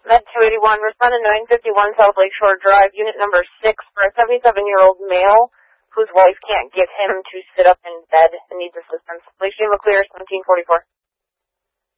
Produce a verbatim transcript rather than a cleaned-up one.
Med two eighty-one, respond to nine fifty-one South Lakeshore Drive, unit number six, for a seventy-seven-year-old male whose wife can't get him to sit up in bed and needs assistance. Lake Shema Clear, seventeen forty-four.